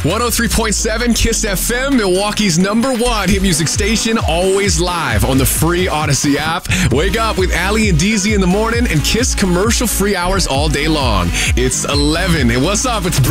103.7 Kiss FM, Milwaukee's #1 hit music station, always live on the free Odyssey app. Wake up with Ali and DZ in the morning and Kiss commercial-free hours all day long. It's 11. And what's up? It's